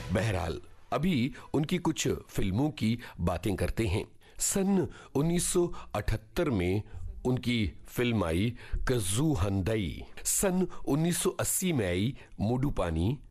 बहरहाल अभी उनकी कुछ फिल्मों की बातें करते हैं। सन 1978 में उनकी फिल्म आई कज़ू हंदई। सन 1980 में आई मूडू पानी।